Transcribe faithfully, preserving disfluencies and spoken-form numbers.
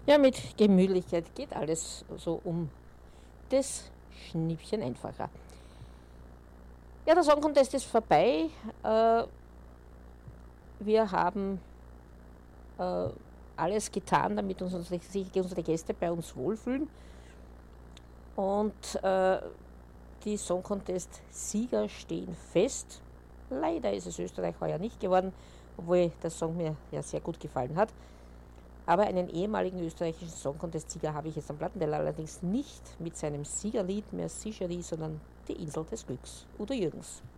Ja, mit Gemütlichkeit geht alles so um das Schnippchen einfacher. Ja, der Song Contest ist vorbei. Äh, wir haben äh, alles getan, damit uns unsere, sich unsere Gäste bei uns wohlfühlen. Und äh, die Song Contest-Sieger stehen fest. Leider ist es Österreich heuer nicht geworden, obwohl der Song mir ja sehr gut gefallen hat. Aber einen ehemaligen österreichischen Song Contest-Sieger habe ich jetzt am Plattenteller, allerdings nicht mit seinem Siegerlied Merci Cherie, sondern Die Insel des Glücks, Udo Jürgens.